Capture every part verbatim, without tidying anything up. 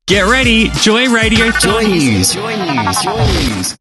Get ready, Joy Radio. Joy News. Joy News. Joy News.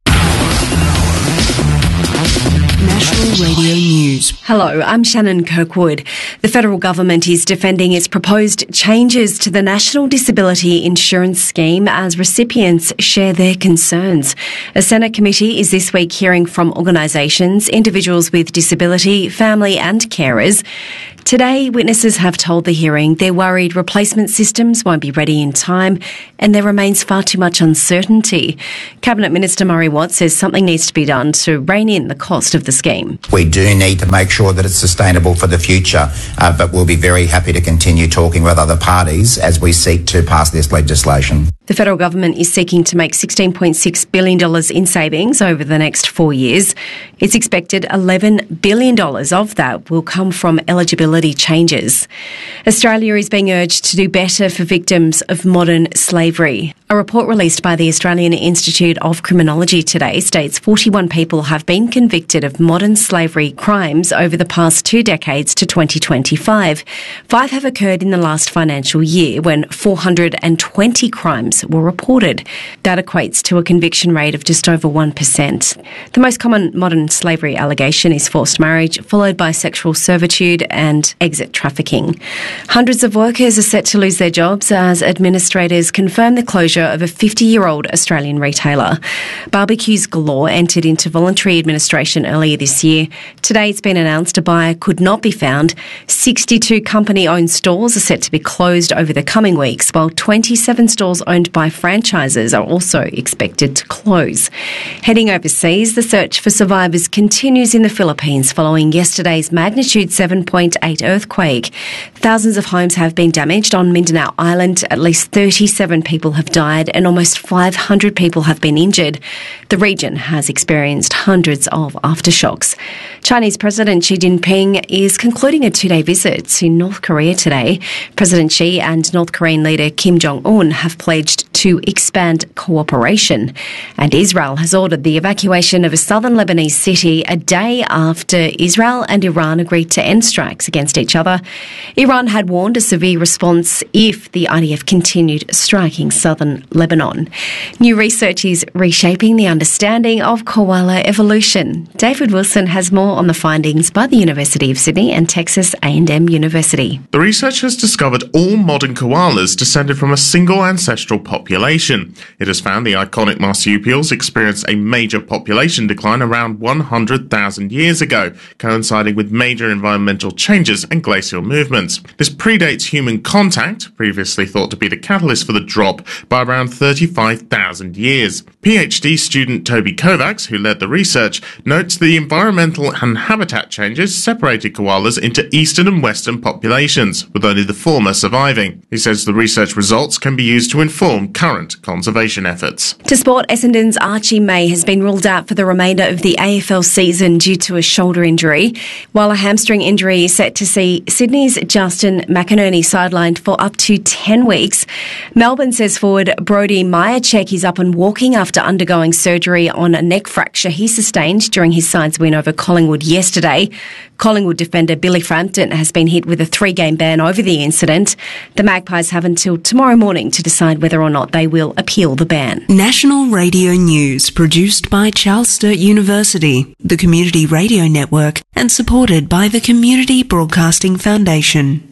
National Radio News. Hello, I'm Shannon Kirkwood. The federal government is defending its proposed changes to the National Disability Insurance Scheme as recipients share their concerns. A Senate committee is this week hearing from organisations, individuals with disability, family and carers. Today, witnesses have told the hearing they're worried replacement systems won't be ready in time and there remains far too much uncertainty. Cabinet Minister Murray Watt says something needs to be done to rein in the cost of the scheme. We do need to make sure that it's sustainable for the future, uh, but we'll be very happy to continue talking with other parties as we seek to pass this legislation. The federal government is seeking to make sixteen point six billion dollars in savings over the next four years. It's expected eleven billion dollars of that will come from eligibility changes. Australia is being urged to do better for victims of modern slavery. A report released by the Australian Institute of Criminology today states forty-one people have been convicted of modern slavery crimes over the past two decades to twenty twenty-five. Five have occurred in the last financial year when four hundred twenty crimes were reported. That equates to a conviction rate of just over one percent. The most common modern slavery allegation is forced marriage, followed by sexual servitude and exit trafficking. Hundreds of workers are set to lose their jobs as administrators confirm the closure of a fifty-year-old Australian retailer. Barbecues Galore entered into voluntary administration earlier this year. Today it's been announced a buyer could not be found. sixty-two company-owned stores are set to be closed over the coming weeks, while twenty-seven stores owned by franchises are also expected to close. Heading overseas, the search for survivors continues in the Philippines following yesterday's magnitude seven point eight earthquake. Thousands of homes have been damaged on Mindanao Island. At least thirty-seven people have died and almost five hundred people have been injured. The region has experienced hundreds of aftershocks. Chinese President Xi Jinping is concluding a two-day visit to North Korea today. President Xi and North Korean leader Kim Jong-un have pledged to expand cooperation. And Israel has ordered the evacuation of a southern Lebanese city a day after Israel and Iran agreed to end strikes against each other. Iran had warned a severe response if the I D F continued striking southern Lebanon. New research is reshaping the understanding of koala evolution. David Wilson has more on the findings by the University of Sydney and Texas A and M University. The research has discovered all modern koalas descended from a single ancestral population. It has found the iconic marsupials experienced a major population decline around one hundred thousand years ago, coinciding with major environmental changes and glacial movements. This predates human contact, previously thought to be the catalyst for the drop, by around thirty-five thousand years. PhD student Toby Kovacs, who led the research, notes the environmental and habitat changes separated koalas into eastern and western populations, with only the former surviving. He says the research results can be used to inform current conservation efforts. To sport, Essendon's Archie May has been ruled out for the remainder of the A F L season due to a shoulder injury, while a hamstring injury is set to see Sydney's Justin McInerney sidelined for up to ten weeks. Melbourne says forward Brody Myercheck is up and walking after undergoing surgery on a neck fracture he sustained during his side's win over Collingwood yesterday. Collingwood defender Billy Frampton has been hit with a three-game ban over the incident. The Magpies have until tomorrow morning to decide whether or not they will appeal the ban. National Radio News, produced by Charles Sturt University, the Community Radio Network, and supported by the Community Broadcasting Foundation.